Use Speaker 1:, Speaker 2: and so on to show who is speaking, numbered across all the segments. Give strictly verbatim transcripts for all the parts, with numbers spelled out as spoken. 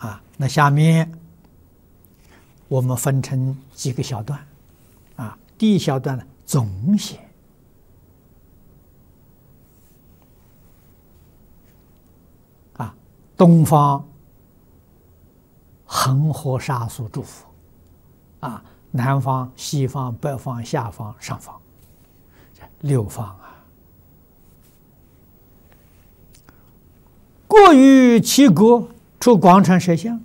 Speaker 1: 啊，那下面我们分成几个小段啊。第一小段呢，总写啊，东方恒河沙数诸佛啊，南方、西方、北方、下方、上方，六方啊。过于其国，出广长舌相，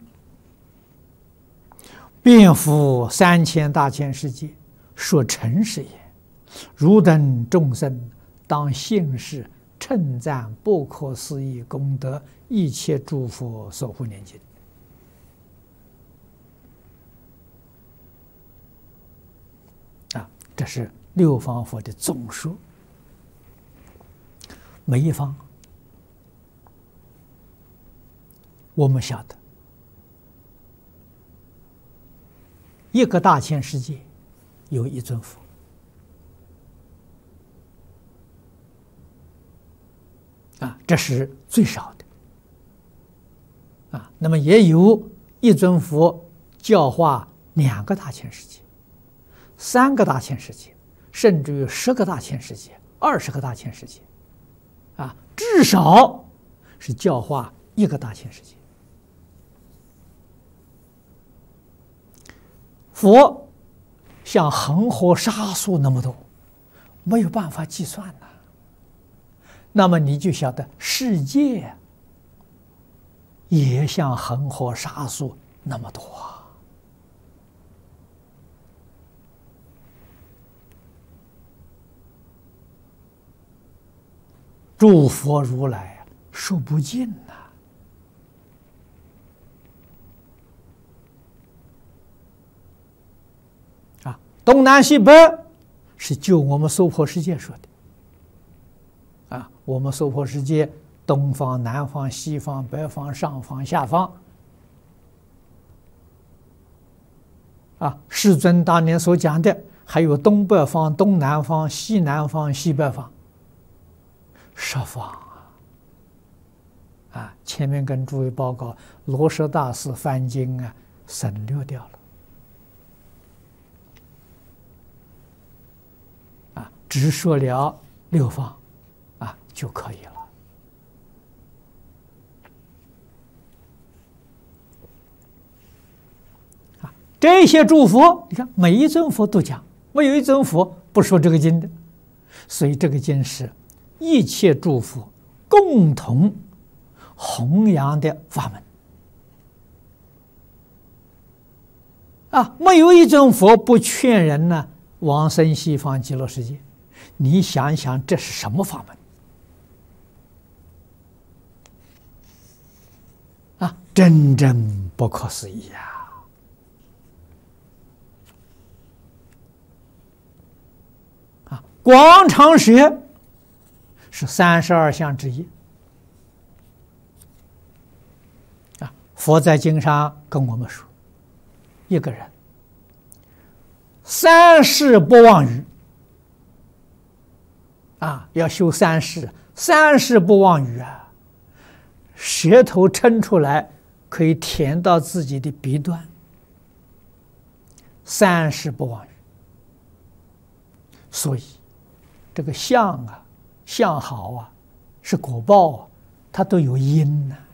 Speaker 1: 遍覆三千大千世界，说诚实也。汝等众生当信是称赞不可思议功德，一切诸佛所护念经。啊，这是六方佛的总说，每一方我们晓得，一个大千世界有一尊佛，啊，这是最少的，啊，那么也有一尊佛教化两个大千世界、三个大千世界，甚至于十个大千世界、二十个大千世界，啊，至少是教化一个大千世界。佛像恒河沙数那么多，没有办法计算呐。那么你就晓得世界也像恒河沙数那么多啊。诸佛如来数不尽呐。东南西北是就我们娑婆世界说的，啊，我们娑婆世界东方、南方、西方、北方、上方、下方，啊，世尊当年所讲的还有东北方、东南方、西南方、西北方，十方啊！啊，前面跟诸位报告，罗什大师翻经啊，省略掉了。只说了六方，啊就可以了。啊，这些诸佛，你看每一尊佛都讲，没有一尊佛不说这个经的，所以这个经是一切诸佛共同弘扬的法门。啊，没有一尊佛不劝人呢往生西方极乐世界。你想想，这是什么法门啊？真正不可思议呀！啊，广长舌是三十二相之一啊。佛在经上跟我们说，一个人三世不妄语。啊，要修三世，三世不妄语啊！舌头抻出来可以舔到自己的鼻端，三世不妄语。所以，这个相啊，相好啊，是果报啊，它都有因呐、啊。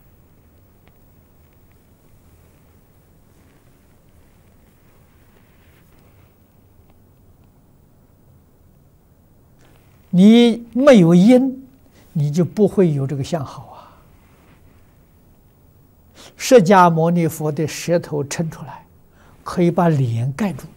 Speaker 1: 你没有因，你就不会有这个相好啊。释迦牟尼佛的舌头抻出来，可以把脸盖住。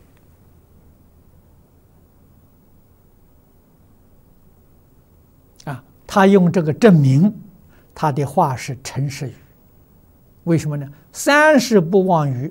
Speaker 1: 啊，他用这个证明他的话是诚实语。为什么呢？三世不妄语，